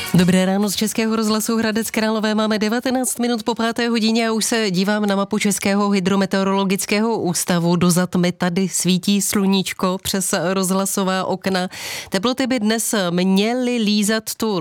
Dobré ráno z Českého rozhlasu Hradec Králové. Máme 19 minut po 5. hodině a už se dívám na mapu Českého hydrometeorologického ústavu. Do zatmy tady svítí sluníčko přes rozhlasová okna. Teploty by dnes měly lízat tu